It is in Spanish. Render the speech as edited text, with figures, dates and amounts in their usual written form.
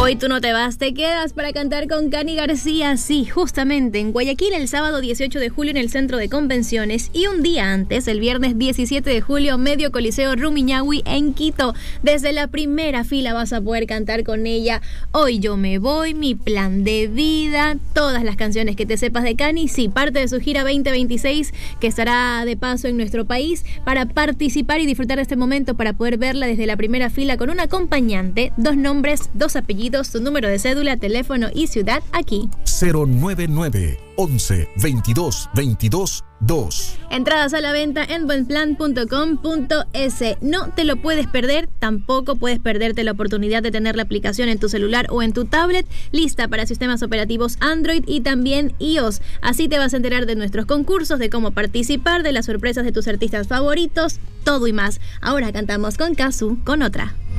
Hoy tú no te vas, te quedas para cantar con Cani García. Sí, justamente en Guayaquil el sábado 18 de julio en el Centro de Convenciones y un día antes, el viernes 17 de julio, Medio Coliseo Rumiñahui en Quito. Desde la primera fila vas a poder cantar con ella Hoy yo me voy, Mi plan de vida, todas las canciones que te sepas de Cani. Sí, parte de su gira 2026 que estará de paso en nuestro país para participar y disfrutar de este momento, para poder verla desde la primera fila con un acompañante, 2 nombres, 2 apellidos, tu número de cédula, teléfono y ciudad aquí. 099 11 22 22 2. Entradas a la venta en buenplan.com.es. No te lo puedes perder, tampoco puedes perderte la oportunidad de tener la aplicación en tu celular o en tu tablet lista para sistemas operativos Android y también iOS. Así te vas a enterar de nuestros concursos, de cómo participar, de las sorpresas de tus artistas favoritos, todo y más. Ahora cantamos con Kazu, con otra.